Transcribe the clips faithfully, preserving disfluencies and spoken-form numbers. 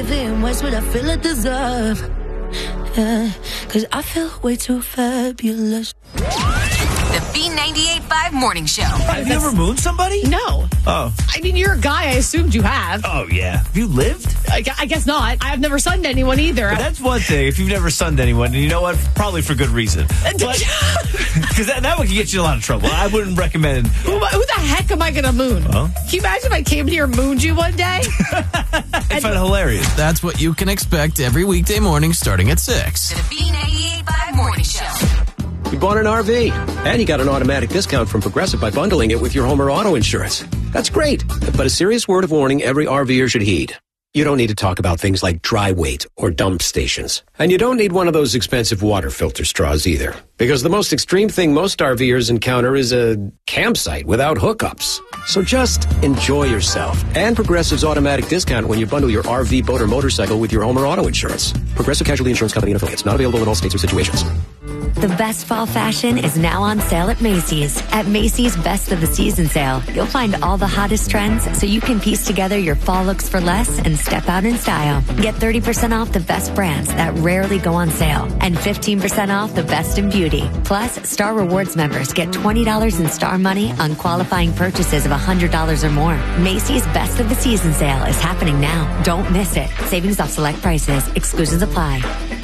living? What's what I feel I deserve? Yeah, cause I feel way too fabulous. The B ninety-eight point five Morning Show. Have you ever mooned somebody? No. Oh. I mean, you're a guy. I assumed you have. Oh, yeah. Have you lived? I, I guess not. I have never sunned anyone either. But that's one thing. If you've never sunned anyone, and you know what? Probably for good reason. Because that, that one can get you in a lot of trouble. I wouldn't recommend. Who, who the heck am I going to moon? Huh? Can you imagine if I came here and mooned you one day? I find it hilarious. That's what you can expect every weekday morning starting at six. The B ninety-eight point five Morning Show. You bought an R V, and you got an automatic discount from Progressive by bundling it with your home or auto insurance. That's great, but a serious word of warning every RVer should heed. You don't need to talk about things like dry weight or dump stations. And you don't need one of those expensive water filter straws either. Because the most extreme thing most RVers encounter is a campsite without hookups. So just enjoy yourself. And Progressive's automatic discount when you bundle your R V, boat, or motorcycle with your home or auto insurance. Progressive Casualty Insurance Company and Affiliates. Not available in all states or situations. The best fall fashion is now on sale at Macy's. At Macy's Best of the Season sale, you'll find all the hottest trends so you can piece together your fall looks for less and step out in style. Get thirty percent off the best brands that rarely go on sale and fifteen percent off the best in beauty. Plus, Star Rewards members get twenty dollars in Star Money on qualifying purchases of one hundred dollars or more. Macy's Best of the Season sale is happening now. Don't miss it. Savings off select prices. Exclusions apply.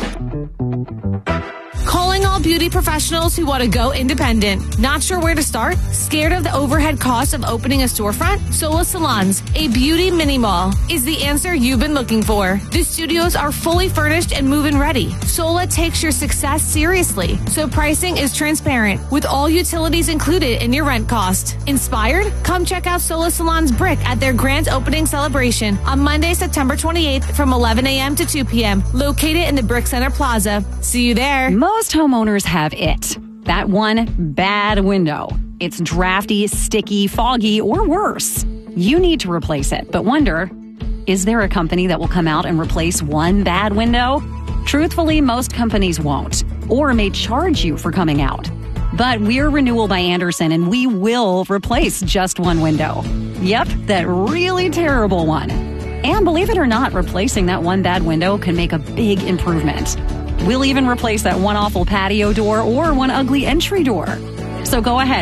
Calling all beauty professionals who want to go independent. Not sure where to start? Scared of the overhead cost of opening a storefront? Sola Salons, a beauty mini mall, is the answer you've been looking for. The studios are fully furnished and move-in ready. Sola takes your success seriously, so pricing is transparent with all utilities included in your rent cost. Inspired? Come check out Sola Salons Brick at their grand opening celebration on Monday, September twenty-eighth from eleven a.m. to two p.m. located in the Brick Center Plaza. See you there. Most homeowners have it. That one bad window. It's drafty, sticky, foggy, or worse. You need to replace it, but wonder, is there a company that will come out and replace one bad window? Truthfully, most companies won't, or may charge you for coming out. But we're Renewal by Andersen, and we will replace just one window. Yep, that really terrible one. And believe it or not, replacing that one bad window can make a big improvement. We'll even replace that one awful patio door or one ugly entry door. So go ahead.